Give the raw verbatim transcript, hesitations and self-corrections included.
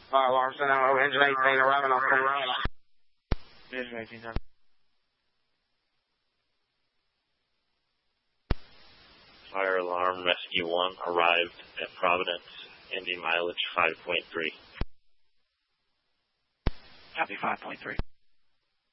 Fire alarm sent out over engine eighteen arriving on Colorado. Engine eighteen, done. Fire alarm rescue one arrived at Providence, ending mileage five point three. Copy five point three.